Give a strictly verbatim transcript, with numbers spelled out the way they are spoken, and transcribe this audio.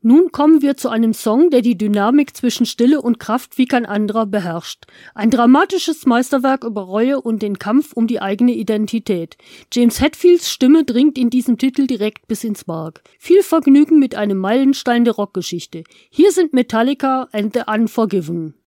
Nun kommen wir zu einem Song, der die Dynamik zwischen Stille und Kraft wie kein anderer beherrscht. Ein dramatisches Meisterwerk über Reue und den Kampf um die eigene Identität. James Hetfields Stimme dringt in diesem Titel direkt bis ins Mark. Viel Vergnügen mit einem Meilenstein der Rockgeschichte. Hier sind Metallica and the Unforgiven.